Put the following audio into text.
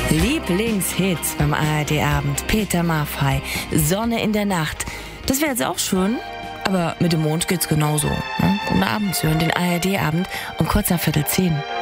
Lieblingshits beim ARD-Abend. Peter Maffay, Sonne in der Nacht. Das wäre jetzt auch schön, aber mit dem Mond geht's genauso. Ne? Guten Abend, Sie hören den ARD-Abend um kurz nach 9:15.